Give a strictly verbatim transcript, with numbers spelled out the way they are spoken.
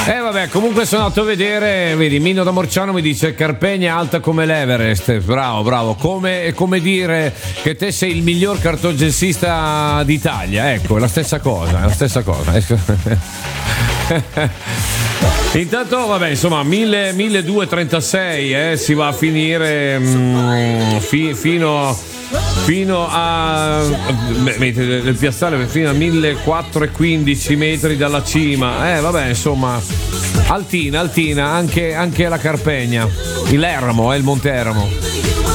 Eh vabbè, comunque sono andato a vedere, vedi, Mino da Morciano mi dice Carpegna è alta come l'Everest. Bravo, bravo. Come, è come dire che te sei il miglior cartongessista d'Italia. Ecco, è la stessa cosa, è la stessa cosa. Intanto, vabbè, insomma, milleduecentotrentasei eh, si va a finire mh, fi, fino, fino a il piazzale fino a millequattrocentoquindici metri dalla cima. Eh, vabbè, insomma, altina, altina, anche, anche la Carpegna. Il Ermo, è eh, il Monte Ermo.